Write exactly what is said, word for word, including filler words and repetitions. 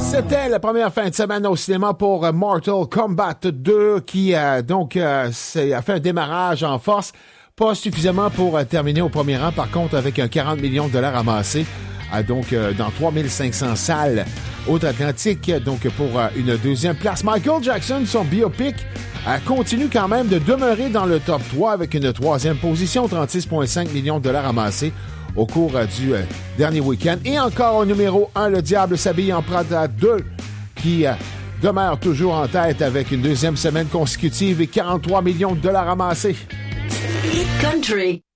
C'était la première fin de semaine au cinéma pour Mortal Kombat deux qui euh, donc euh, a fait un démarrage en force, pas suffisamment pour euh, terminer au premier rang, par contre avec un quarante millions de dollars amassés euh, donc euh, dans trois mille cinq cents salles outre-Atlantique, donc pour euh, une deuxième place. Michael Jackson, son biopic, euh, continue quand même de demeurer dans le top trois avec une troisième position, trente-six virgule cinq millions de dollars amassés au cours euh, du euh, dernier week-end. Et encore au numéro un, Le Diable s'habille en Prada deux, qui euh, demeure toujours en tête avec une deuxième semaine consécutive et quarante-trois millions de dollars amassés. Hit Country.